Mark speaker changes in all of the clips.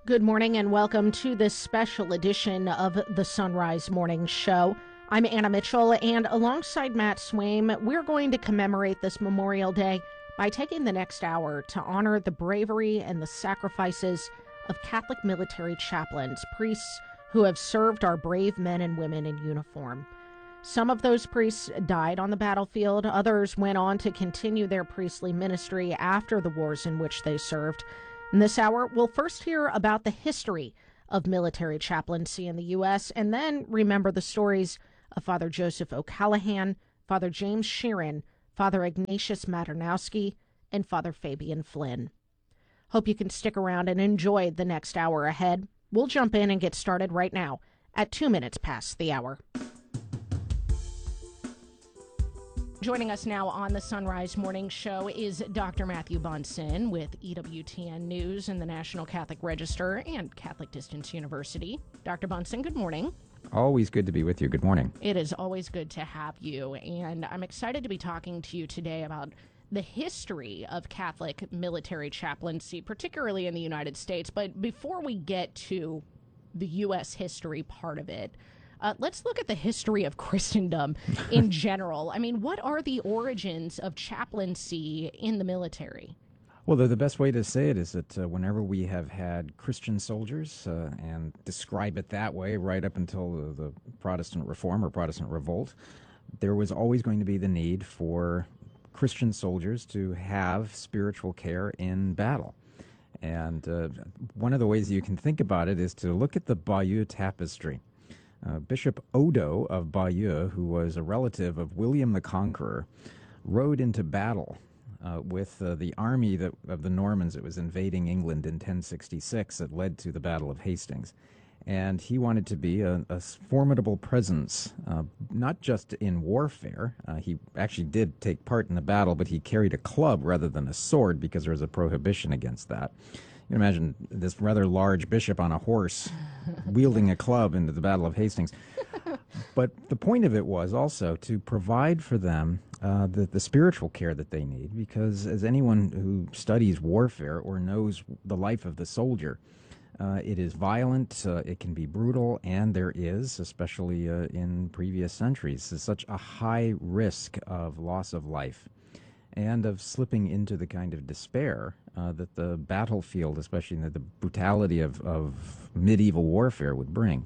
Speaker 1: Good morning and welcome to this special edition of the Sunrise Morning Show. I'm Anna Mitchell, and alongside Matt Swaim, we're going to commemorate this Memorial Day by taking the next hour to honor the bravery and the sacrifices of Catholic military chaplains, priests who have served our brave men and women in uniform. Some of those priests died on the battlefield. Others went on to continue their priestly ministry after the wars in which they served. In this hour, we'll first hear about the history of military chaplaincy in the U.S. and then remember the stories of Father Joseph O'Callaghan, Father James Sheeran, Father Ignatius Maternowski, and Father Fabian Flynn. Hope you can stick around and enjoy the next hour ahead. We'll jump in and get started right now at 2 minutes past the hour. Joining us now on the Sunrise Morning Show is Dr. Matthew Bunson with EWTN News and the National Catholic Register and Catholic Distance University. Dr. Bunson, good morning.
Speaker 2: Always good to be with you. Good morning.
Speaker 1: It is always good to have you, and I'm excited to be talking to you today about the history of Catholic military chaplaincy, particularly in the United States. But before we get to the U.S. history part of it, let's look at the history of Christendom in general. I mean, what are the origins of chaplaincy in the military?
Speaker 2: Well, the best way to say it is that whenever we have had Christian soldiers, and describe it that way right up until the Protestant Reform or Protestant Revolt, there was always going to be the need for Christian soldiers to have spiritual care in battle. And one of the ways you can think about it is to look at the Bayeux Tapestry. Bishop Odo of Bayeux, who was a relative of William the Conqueror, rode into battle with the army of the Normans that was invading England in 1066 that led to the Battle of Hastings. And he wanted to be a formidable presence, not just in warfare. He actually did take part in the battle, but he carried a club rather than a sword because there was a prohibition against that. You can imagine this rather large bishop on a horse wielding a club into the Battle of Hastings. But the point of it was also to provide for them the spiritual care that they need, because as anyone who studies warfare or knows the life of the soldier, it is violent, it can be brutal, and there is, especially in previous centuries, such a high risk of loss of life and of slipping into the kind of despair that the battlefield, especially the brutality of medieval warfare, would bring.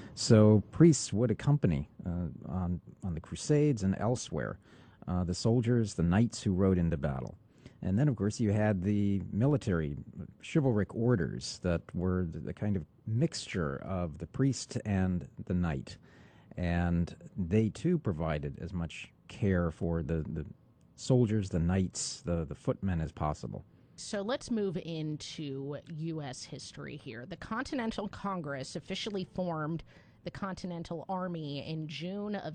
Speaker 2: So priests would accompany on the Crusades and elsewhere the soldiers, the knights who rode into battle. And then, of course, you had the military chivalric orders that were the kind of mixture of the priest and the knight. And they, too, provided as much care for the soldiers, the knights, the footmen as possible.
Speaker 1: So let's move into U.S. history here. The Continental Congress officially formed the Continental Army in June of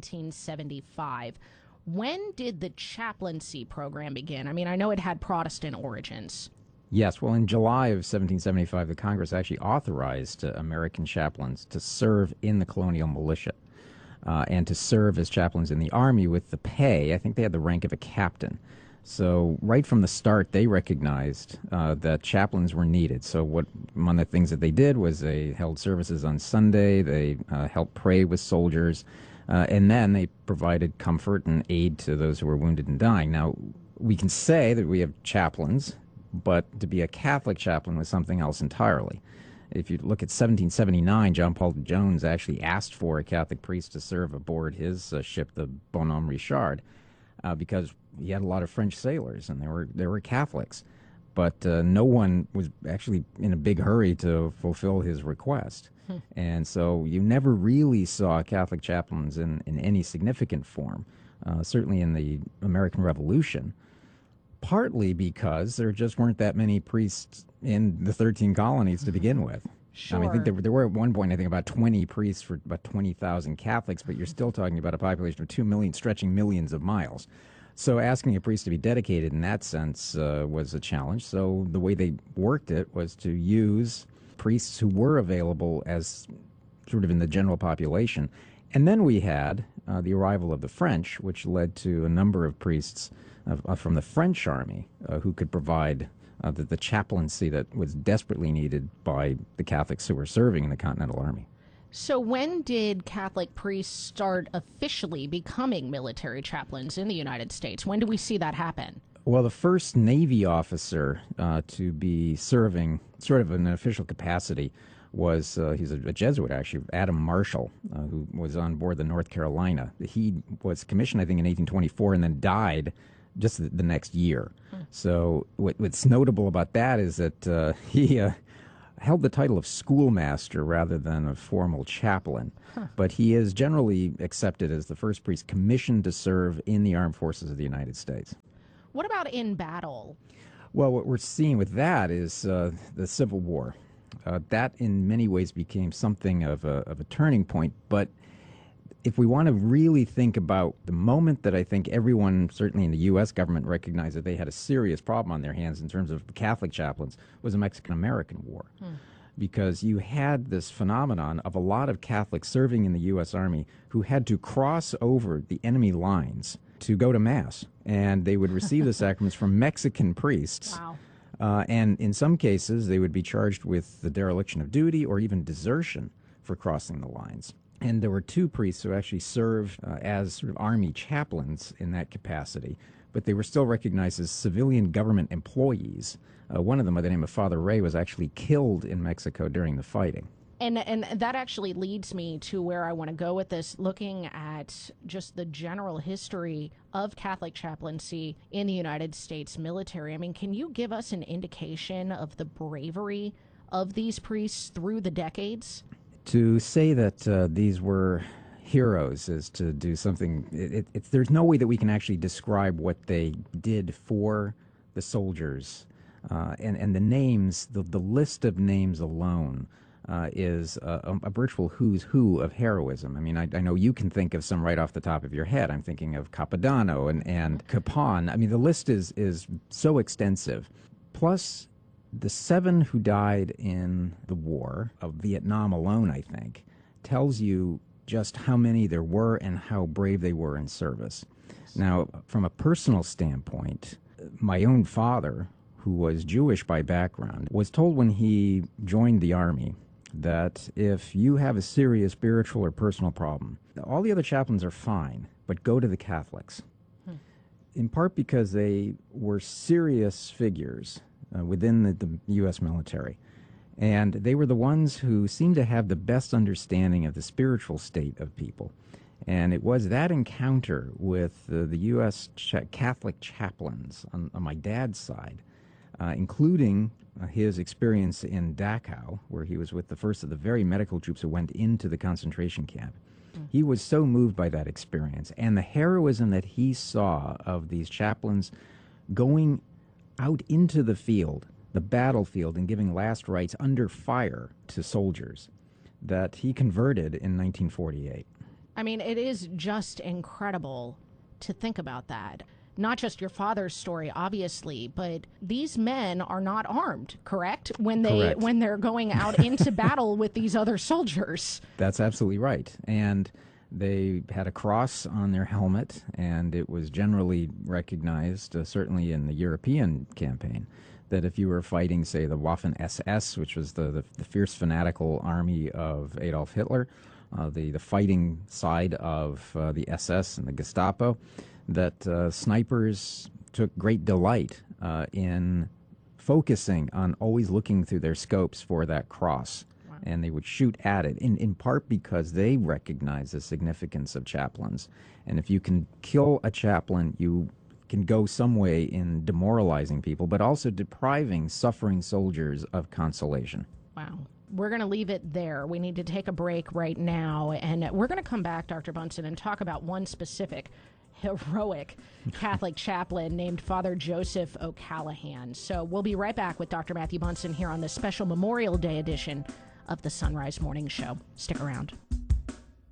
Speaker 1: 1775. When did the chaplaincy program begin? I mean, I know it had Protestant origins.
Speaker 2: Yes, well, in July of 1775, the Congress actually authorized American chaplains to serve in the colonial militia. And to serve as chaplains in the Army with the pay. I think they had the rank of a captain. So right from the start, they recognized that chaplains were needed. So one of the things that they did was they held services on Sunday, they helped pray with soldiers, and then they provided comfort and aid to those who were wounded and dying. Now, we can say that we have chaplains, but to be a Catholic chaplain was something else entirely. If you look at 1779, John Paul Jones actually asked for a Catholic priest to serve aboard his ship, the Bonhomme Richard, because he had a lot of French sailors, and they were Catholics. But no one was actually in a big hurry to fulfill his request. And so you never really saw Catholic chaplains in any significant form, certainly in the American Revolution. Partly because there just weren't that many priests in the 13 colonies to begin with.
Speaker 1: Sure.
Speaker 2: I mean, I think there were at one point, I think, about 20 priests for about 20,000 Catholics, but you're still talking about a population of 2 million, stretching millions of miles. So asking a priest to be dedicated in that sense was a challenge. So the way they worked it was to use priests who were available as sort of in the general population. And then we had the arrival of the French, which led to a number of priests from the French army who could provide the chaplaincy that was desperately needed by the Catholics who were serving in the Continental Army.
Speaker 1: So when did Catholic priests start officially becoming military chaplains in the United States? When do we see that happen?
Speaker 2: Well, the first Navy officer to be serving sort of in an official capacity was, he's a Jesuit actually, Adam Marshall, who was on board the North Carolina. He was commissioned, I think, in 1824 and then died just the next year. So what's notable about that is that he held the title of schoolmaster rather than a formal chaplain. But he is generally accepted as the first priest commissioned to serve in the armed forces of the United States.
Speaker 1: What about in battle?
Speaker 2: Well, what we're seeing with that is the Civil War. That in many ways became something of a turning point. But if we want to really think about the moment that I think everyone, certainly in the U.S. government, recognized that they had a serious problem on their hands in terms of Catholic chaplains, was the Mexican-American War. Because you had this phenomenon of a lot of Catholics serving in the U.S. Army who had to cross over the enemy lines to go to Mass. And they would receive the sacraments from Mexican priests.
Speaker 1: Wow.
Speaker 2: And in some cases, they would be charged with the dereliction of duty or even desertion for crossing the lines. And there were two priests who actually served as sort of army chaplains in that capacity, but they were still recognized as civilian government employees. One of them, by the name of Father Rey, was actually killed in Mexico during the fighting.
Speaker 1: And that actually leads me to where I want to go with this, looking at just the general history of Catholic chaplaincy in the United States military. I mean, can you give us an indication of the bravery of these priests through the decades?
Speaker 2: To say that these were heroes is to do something. There's no way that we can actually describe what they did for the soldiers. And the names, the list of names alone is a virtual who's who of heroism. I mean, I know you can think of some right off the top of your head. I'm thinking of Capodanno and Capon. I mean, the list is so extensive. Plus, the 7 who died in the war of Vietnam alone, I think, tells you just how many there were and how brave they were in service. Now, from a personal standpoint, my own father, who was Jewish by background, was told when he joined the Army that if you have a serious spiritual or personal problem, all the other chaplains are fine, but go to the Catholics. In part because they were serious figures within the U.S. military. And they were the ones who seemed to have the best understanding of the spiritual state of people. And it was that encounter with the U.S. Catholic chaplains on my dad's side, including his experience in Dachau, where he was with the first of the very medical troops who went into the concentration camp. He was so moved by that experience and the heroism that he saw of these chaplains going out into the field, the battlefield, and giving last rites under fire to soldiers, that he converted in 1948.
Speaker 1: I mean, it is just incredible to think about that. Not just your father's story, obviously, but these men are not armed, correct?
Speaker 2: Correct.
Speaker 1: When they're going out into battle with these other soldiers.
Speaker 2: That's absolutely right. And they had a cross on their helmet, and it was generally recognized, certainly in the European campaign, that if you were fighting, say, the Waffen-SS, which was the fierce fanatical army of Adolf Hitler, the fighting side of the SS and the Gestapo, that snipers took great delight in focusing on always looking through their scopes for that cross. Wow. And they would shoot at it, in part because they recognize the significance of chaplains. And if you can kill a chaplain, you can go some way in demoralizing people, but also depriving suffering soldiers of consolation.
Speaker 1: Wow. We're going to leave it there. We need to take a break right now, and we're going to come back, Dr. Bunson, and talk about one specific heroic Catholic chaplain named Father Joseph O'Callahan. So we'll be right back with Dr. Matthew Bunson here on this special Memorial Day edition of the Sunrise Morning Show. Stick around.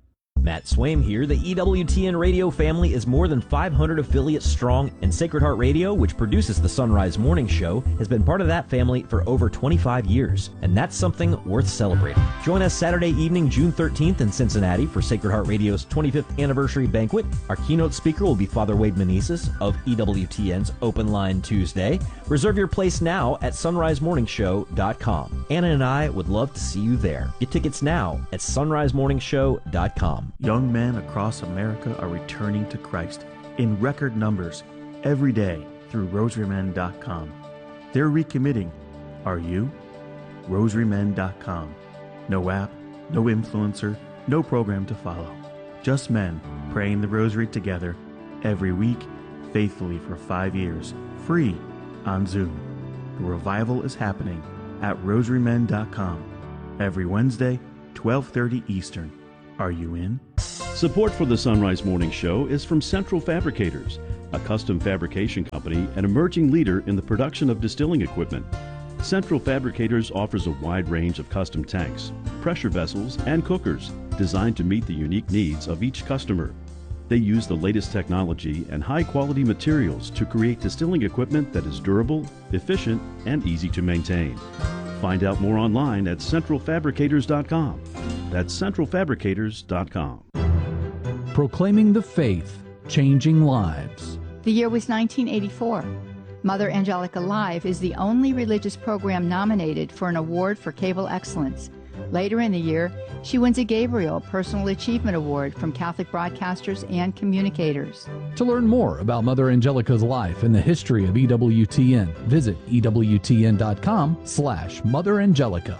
Speaker 3: Matt Swaim here. The EWTN radio family is more than 500 affiliates strong, and Sacred Heart Radio, which produces the Sunrise Morning Show, has been part of that family for over 25 years, and that's something worth celebrating. Join us Saturday evening, June 13th in Cincinnati for Sacred Heart Radio's 25th anniversary banquet. Our keynote speaker will be Father Wade Meneses of EWTN's Open Line Tuesday. Reserve your place now at sunrisemorningshow.com. Anna and I would love to see you there. Get tickets now at sunrisemorningshow.com.
Speaker 4: Young men across America are returning to Christ in record numbers every day through rosarymen.com. They're recommitting. Are you? rosarymen.com. No app, no influencer, no program to follow. Just men praying the rosary together every week, faithfully for 5 years, free on Zoom. The revival is happening at rosarymen.com every Wednesday, 12:30 Eastern. Are you in?
Speaker 5: Support for the Sunrise Morning Show is from Central Fabricators, a custom fabrication company and emerging leader in the production of distilling equipment. Central Fabricators offers a wide range of custom tanks, pressure vessels, and cookers designed to meet the unique needs of each customer. They use the latest technology and high-quality materials to create distilling equipment that is durable, efficient, and easy to maintain. Find out more online at centralfabricators.com. That's centralfabricators.com.
Speaker 6: Proclaiming the faith, changing lives.
Speaker 7: The year was 1984. Mother Angelica Live is the only religious program nominated for an award for cable excellence. Later in the year, she wins a Gabriel Personal Achievement Award from Catholic broadcasters and communicators.
Speaker 6: To learn more about Mother Angelica's life and the history of EWTN, visit EWTN.com/Mother Angelica.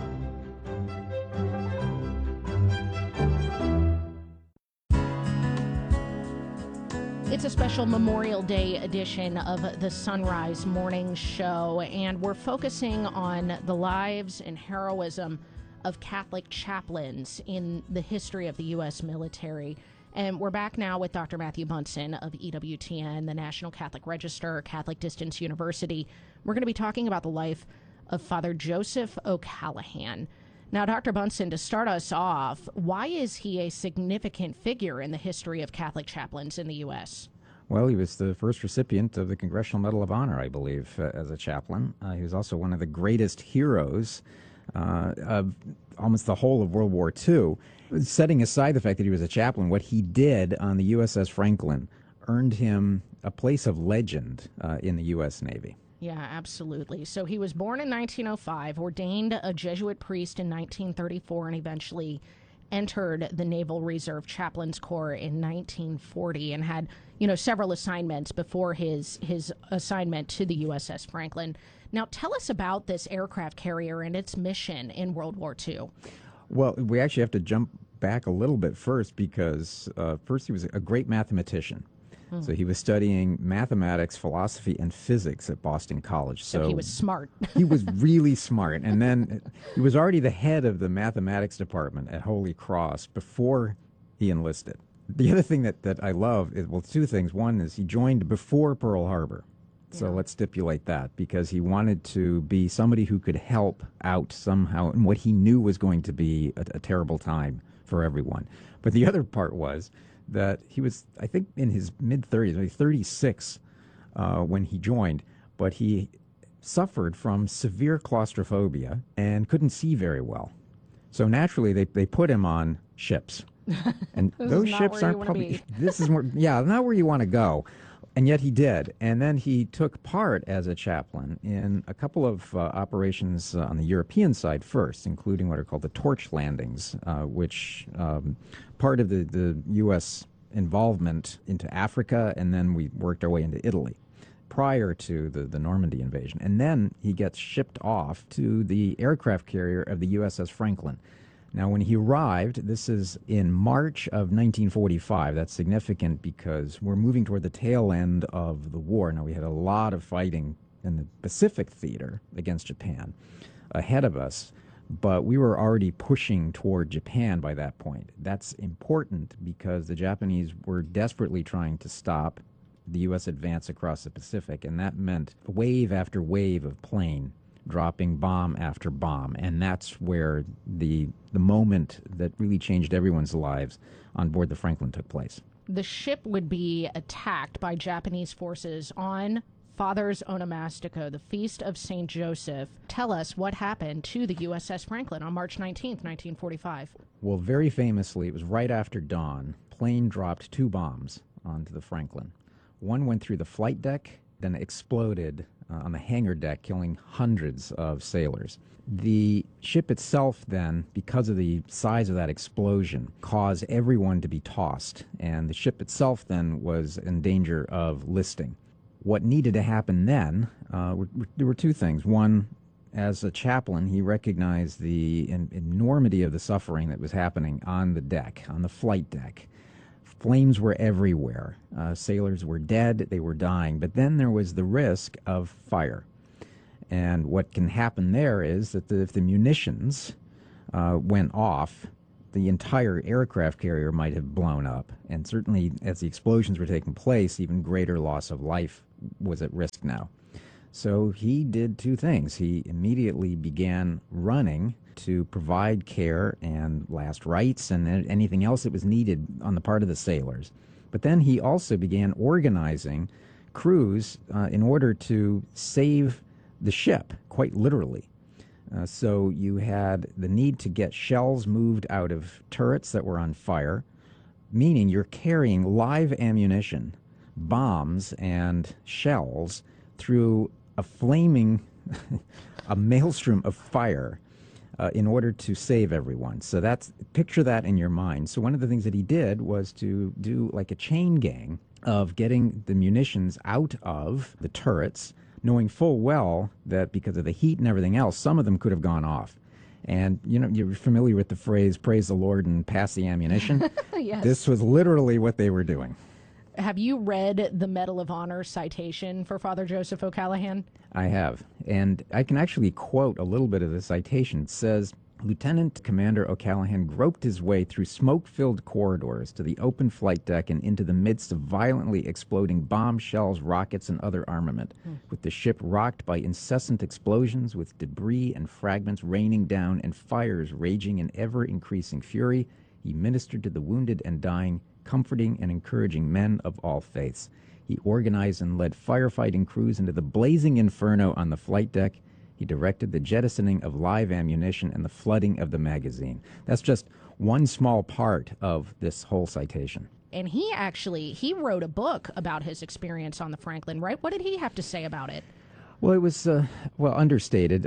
Speaker 1: It's a special Memorial Day edition of the Sunrise Morning Show, and we're focusing on the lives and heroism of Catholic chaplains in the history of the U.S. military. And we're back now with Dr. Matthew Bunson of EWTN, the National Catholic Register, Catholic Distance University. We're going to be talking about the life of Father Joseph O'Callaghan. Now, Dr. Bunson, to start us off, why is he a significant figure in the history of Catholic chaplains in the U.S.?
Speaker 2: Well, he was the first recipient of the Congressional Medal of Honor, I believe, as a chaplain. He was also one of the greatest heroes of almost the whole of World War II. Setting aside the fact that he was a chaplain, what he did on the USS Franklin earned him a place of legend in the U.S. Navy.
Speaker 1: Yeah, absolutely. So he was born in 1905, ordained a Jesuit priest in 1934, and eventually entered the Naval Reserve Chaplains Corps in 1940 and had, several assignments before his assignment to the USS Franklin. Now, tell us about this aircraft carrier and its mission in World War II.
Speaker 2: Well, we actually have to jump back a little bit first because first he was a great mathematician. So he was studying mathematics, philosophy, and physics at Boston College.
Speaker 1: So he was smart.
Speaker 2: He was really smart. And then he was already the head of the mathematics department at Holy Cross before he enlisted. The other thing that I love is, well, two things. One is he joined before Pearl Harbor. So let's stipulate that, because he wanted to be somebody who could help out somehow in what he knew was going to be a terrible time for everyone. But the other part was that he was, I think, in his mid-30s, maybe 36 when he joined, but he suffered from severe claustrophobia and couldn't see very well. So naturally, they put him on ships. And those ships aren't probably, this is more, not where you want to go. And yet he did. And then he took part as a chaplain in a couple of operations on the European side first, including what are called the torch landings, which part of the U.S. involvement into Africa, and then we worked our way into Italy prior to the Normandy invasion. And then he gets shipped off to the aircraft carrier of the USS Franklin. Now, when he arrived, this is in March of 1945. That's significant because we're moving toward the tail end of the war. Now, we had a lot of fighting in the Pacific theater against Japan ahead of us, but we were already pushing toward Japan by that point. That's important because the Japanese were desperately trying to stop the U.S. advance across the Pacific, and that meant wave after wave of plane dropping bomb after bomb. And that's where the moment that really changed everyone's lives on board the Franklin took place.
Speaker 1: The ship would be attacked by Japanese forces on Father's Onomastico, the Feast of St. Joseph. Tell us what happened to the USS Franklin on March 19th, 1945.
Speaker 2: Well, very famously, it was right after dawn. Plane dropped 2 bombs onto the Franklin. One went through the flight deck, then exploded on the hangar deck, killing hundreds of sailors. The ship itself then, because of the size of that explosion, caused everyone to be tossed, and the ship itself then was in danger of listing. What needed to happen then, there were 2 things. One, as a chaplain, he recognized the enormity of the suffering that was happening on the deck, on the flight deck. Flames were everywhere. Sailors were dead, they were dying. But then there was the risk of fire. And what can happen there is that if the munitions went off, the entire aircraft carrier might have blown up. And certainly, as the explosions were taking place, even greater loss of life was at risk now. So he did 2 things. He immediately began running to provide care and last rites and anything else that was needed on the part of the sailors. But then he also began organizing crews in order to save the ship, quite literally. So you had the need to get shells moved out of turrets that were on fire, meaning you're carrying live ammunition, bombs, and shells through a flaming, a maelstrom of fire in order to save everyone. So picture that in your mind. So one of the things that he did was to do like a chain gang of getting the munitions out of the turrets, knowing full well that because of the heat and everything else, some of them could have gone off. And, you're familiar with the phrase, praise the Lord and pass the ammunition?
Speaker 1: Yes.
Speaker 2: This was literally what they were doing.
Speaker 1: Have you read the Medal of Honor citation for Father Joseph O'Callaghan?
Speaker 2: I have. And I can actually quote a little bit of the citation. It says, Lieutenant Commander O'Callaghan groped his way through smoke-filled corridors to the open flight deck and into the midst of violently exploding bombs, shells, rockets, and other armament, with the ship rocked by incessant explosions, with debris and fragments raining down and fires raging in ever-increasing fury. He ministered to the wounded and dying, comforting and encouraging men of all faiths. He organized and led firefighting crews into the blazing inferno on the flight deck. He directed the jettisoning of live ammunition and the flooding of the magazine. That's just one small part of this whole citation.
Speaker 1: And he wrote a book about his experience on the Franklin, right? What did he have to say about it?
Speaker 2: Well, it was, understated,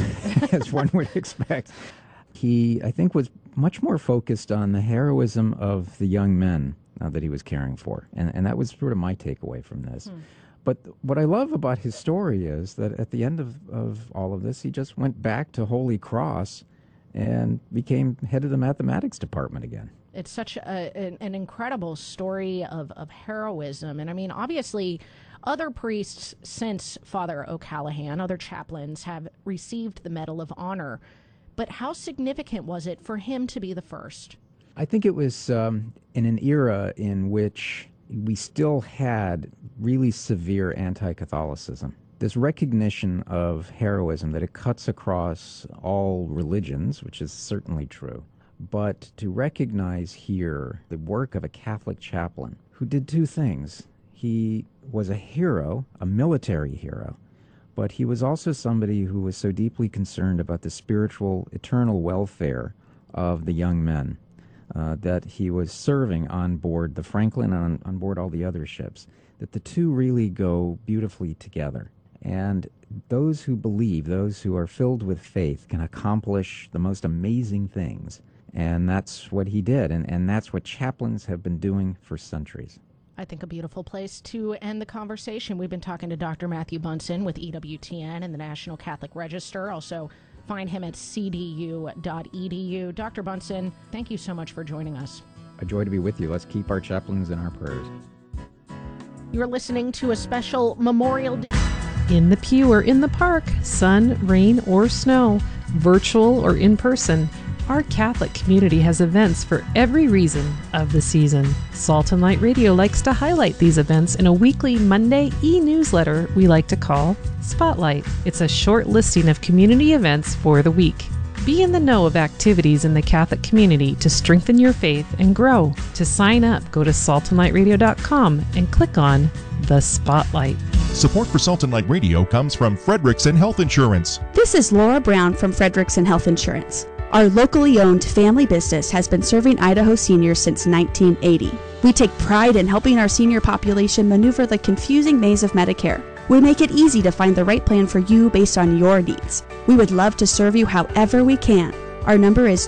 Speaker 2: as one would expect. He, I think, was much more focused on the heroism of the young men that he was caring for. And that was sort of my takeaway from this. But what I love about his story is that at the end of all of this, he just went back to Holy Cross and became head of the mathematics department again.
Speaker 1: It's such an incredible story of heroism. And I mean, obviously, other priests since Father O'Callaghan, other chaplains, have received the Medal of Honor. But how significant was it for him to be the first?
Speaker 2: I think it was in an era in which we still had really severe anti-Catholicism. This recognition of heroism, that it cuts across all religions, which is certainly true, but to recognize here the work of a Catholic chaplain who did 2 things. He was a hero, a military hero, but he was also somebody who was so deeply concerned about the spiritual, eternal welfare of the young men that he was serving on board the Franklin and on board all the other ships, that the 2 really go beautifully together. And those who believe, those who are filled with faith, can accomplish the most amazing things. And that's what he did, and that's what chaplains have been doing for centuries.
Speaker 1: I think a beautiful place to end the conversation. We've been talking to Dr. Matthew Bunson with EWTN and the National Catholic Register. Also, find him at cdu.edu. Dr. Bunson, thank you so much for joining us.
Speaker 2: A joy to be with you. Let's keep our chaplains in our prayers.
Speaker 1: You're listening to a special Memorial Day.
Speaker 8: In the pew or in the park, sun, rain, or snow, virtual or in person, Our Catholic community has events for every reason of the season. Salt and Light Radio likes to highlight these events in a weekly Monday e-newsletter we like to call Spotlight. It's a short listing of community events for the week. Be in the know of activities in the Catholic community to strengthen your faith and grow. To sign up, go to saltandlightradio.com and click on the Spotlight.
Speaker 9: Support for Salt and Light Radio comes from Frederickson Health Insurance.
Speaker 10: This is Laura Brown from Frederickson Health Insurance. Our locally owned family business has been serving Idaho seniors since 1980. We take pride in helping our senior population maneuver the confusing maze of Medicare. We make it easy to find the right plan for you based on your needs. We would love to serve you however we can. Our number is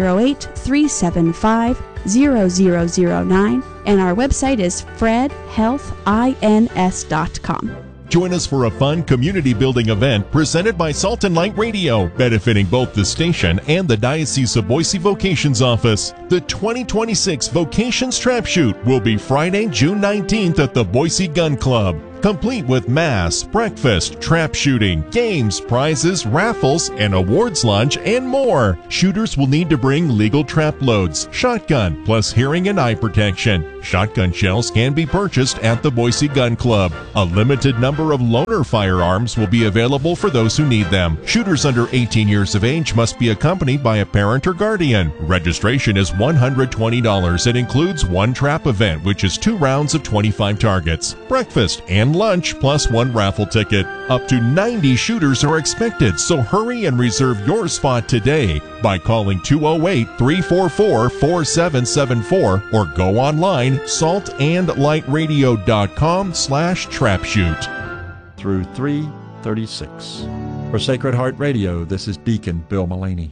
Speaker 10: 208-375-0009 and our website is fredhealthins.com.
Speaker 9: Join us for a fun community-building event presented by Salt and Light Radio, benefiting both the station and the Diocese of Boise Vocations Office. The 2026 Vocations Trap Shoot will be Friday, June 19th at the Boise Gun Club. Complete with mass, breakfast, trap shooting, games, prizes, raffles, an awards lunch, and more. Shooters will need to bring legal trap loads, shotgun, plus hearing and eye protection. Shotgun shells can be purchased at the Boise Gun Club. A limited number of loaner firearms will be available for those who need them. Shooters under 18 years of age must be accompanied by a parent or guardian. Registration is $120. It includes one trap event, which is 2 rounds of 25 targets, breakfast, and lunch, plus 1 raffle ticket. Up to 90 shooters are expected, so hurry and reserve your spot today by calling 208-344-4774 or go online saltandlightradio.com/trapshoot.
Speaker 11: Through 336. For Sacred Heart Radio, this is Deacon Bill Mullaney.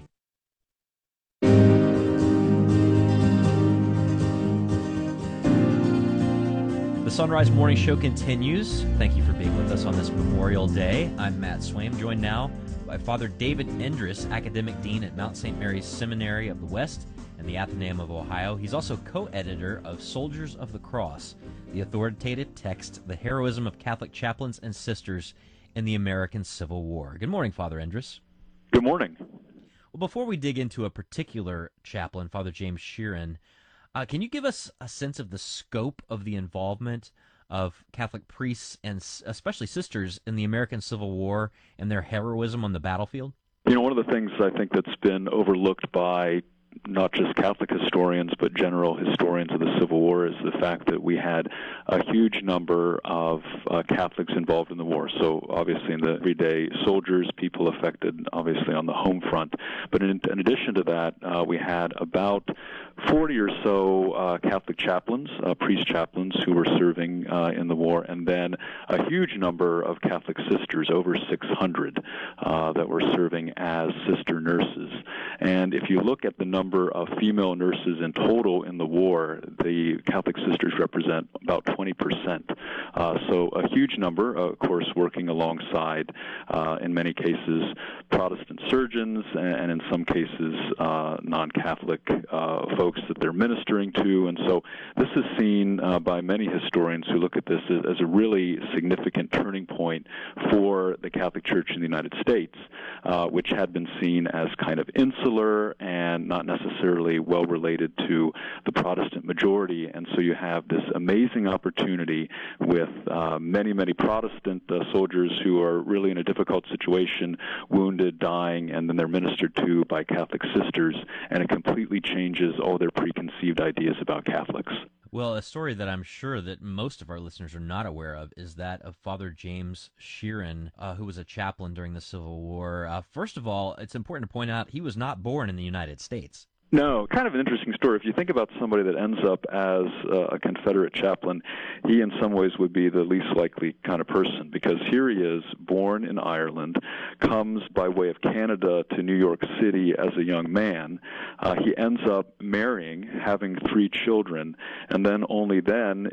Speaker 3: The Sunrise Morning Show continues. Thank you for being with us on this Memorial Day. I'm Matt Swaim, joined now by Father David Endress, Academic Dean at Mount St. Mary's Seminary of the West and the Athenaeum of Ohio. He's also co-editor of Soldiers of the Cross, the authoritative text, The Heroism of Catholic Chaplains and Sisters in the American Civil War. Good morning, Father Endress.
Speaker 12: Good morning.
Speaker 3: Well, before we dig into a particular chaplain, Father James Sheeran, can you give us a sense of the scope of the involvement of Catholic priests and especially sisters in the American Civil War and their heroism on the battlefield?
Speaker 12: You know, one of the things I think that's been overlooked by not just Catholic historians, but general historians of the Civil War is the fact that we had a huge number of Catholics involved in the war. So obviously in the everyday soldiers, people affected obviously on the home front. But in addition to that, we had about 40 or so Catholic chaplains, priest chaplains who were serving in the war, and then a huge number of Catholic sisters, over 600, that were serving as sister nurses. And if you look at the number of female nurses in total in the war, the Catholic sisters represent about 20%. So a huge number, of course, working alongside, in many cases, Protestant surgeons, and in some cases, non-Catholic folks that they're ministering to. And so this is seen by many historians who look at this as a really significant turning point for the Catholic Church in the United States, which had been seen as kind of insular and not necessarily well related to the Protestant majority. And so you have this amazing opportunity with many, many Protestant soldiers who are really in a difficult situation, wounded, dying, and then they're ministered to by Catholic sisters, and it completely changes all their preconceived ideas about Catholics.
Speaker 3: Well, a story that I'm sure that most of our listeners are not aware of is that of Father James Sheeran, who was a chaplain during the Civil War. First of all, it's important to point out he was not born in the United States.
Speaker 12: No, kind of an interesting story. If you think about somebody that ends up as a Confederate chaplain, he in some ways would be the least likely kind of person, because here he is, born in Ireland, comes by way of Canada to New York City as a young man. He ends up marrying, having 3 children, and then only then,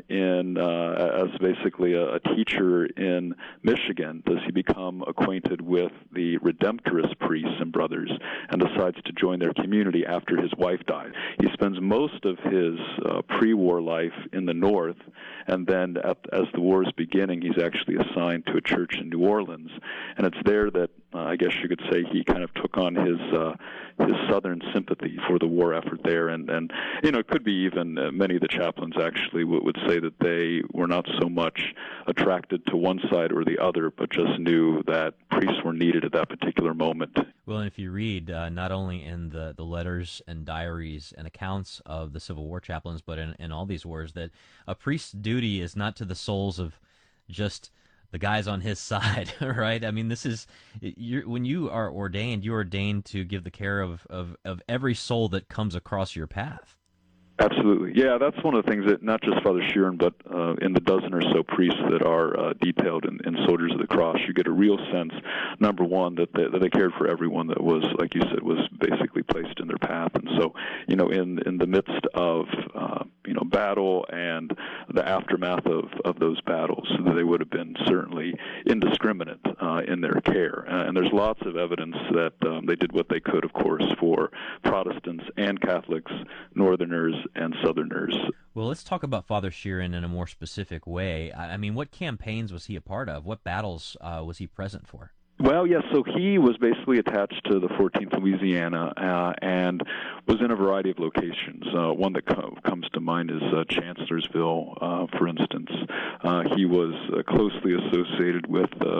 Speaker 12: as basically a teacher in Michigan, does he become acquainted with the Redemptorist priests and brothers and decides to join their community after his wife died. He spends most of his pre-war life in the North, and then as the war is beginning, he's actually assigned to a church in New Orleans. And it's there that I guess you could say he kind of took on his Southern sympathy for the war effort there, and it could be even many of the chaplains actually would say that they were not so much attracted to one side or the other, but just knew that priests were needed at that particular moment.
Speaker 3: Well, and if you read not only in the letters and diaries and accounts of the Civil War chaplains, but in all these wars, that a priest's duty is not to the souls of just the guys on his side, right? I mean, this is when you are ordained, you're ordained to give the care of every soul that comes across your path.
Speaker 12: Absolutely. Yeah, that's one of the things that not just Father Sheeran, but in the dozen or so priests that are detailed in Soldiers of the Cross, you get a real sense, number one, that they cared for everyone that was, like you said, was basically placed in their path. And so, in the midst of, battle and the aftermath of those battles, they would have been certainly indiscriminate in their care. And there's lots of evidence that they did what they could, of course, for Protestants and Catholics, Northerners and Southerners.
Speaker 3: Well, let's talk about Father Sheeran in a more specific way. I mean, what campaigns was he a part of? What battles was he present for?
Speaker 12: Well, yes, so he was basically attached to the 14th Louisiana and was in a variety of locations. One that comes to mind is Chancellorsville, for instance. He was closely associated with